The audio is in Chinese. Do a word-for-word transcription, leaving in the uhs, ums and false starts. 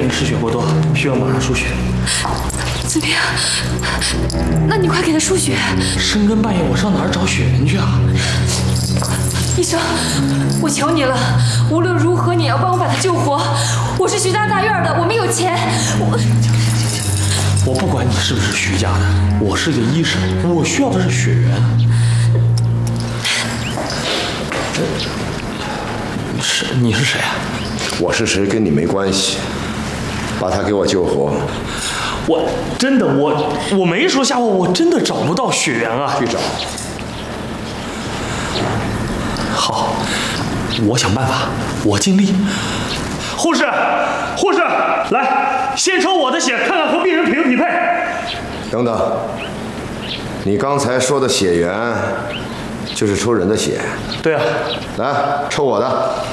人失血过多，需要马上输血。 子明，那你快给他输血。 深更半夜，我上哪儿找血源去啊？ 医生，我求你了，无论如何你要帮我把他救活。我是徐家大院的，我们有钱。我我不管你是不是徐家的，我是个医生，我需要的是血源。是你是谁啊？ 我是谁跟你没关系，把他给我救活。 我真的我我没说瞎话，我真的找不到血源啊！ 去找。 好，我想办法，我尽力。护士，护士，来，先抽我的血，看看和病人匹不匹配。 等等，你刚才说的血源，就是抽人的血。 对啊。 来，抽我的。